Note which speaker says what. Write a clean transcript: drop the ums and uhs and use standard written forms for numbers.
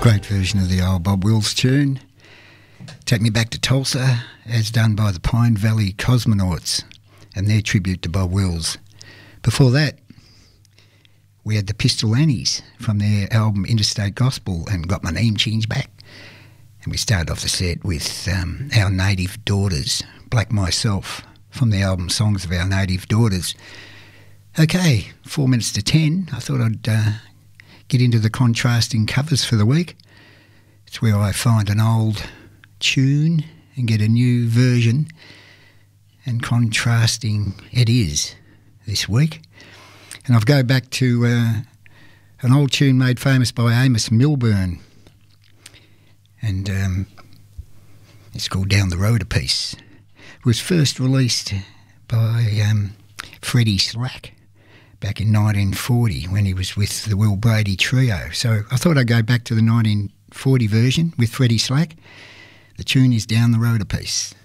Speaker 1: Great version of the old Bob Wills tune. Take Me Back to Tulsa, as done by the Pine Valley Cosmonauts and their tribute to Bob Wills. Before that, we had the Pistol Annies from their album Interstate Gospel and Got My Name Changed Back. And we started off the set with Our Native Daughters, Black Myself, from the album Songs of Our Native Daughters. Okay, 4 minutes to 10. I thought I'd get into the contrasting covers for the week. It's where I find an old tune and get a new version, and contrasting it is this week. And I'll go back to an old tune made famous by Amos Milburn, and it's called Down the Road a Piece. It was first released by Freddie Slack back in 1940 when he was with the Will Brady Trio. So I thought I'd go back to the 1940 version with Freddie Slack. The tune is Down the Road a Piece.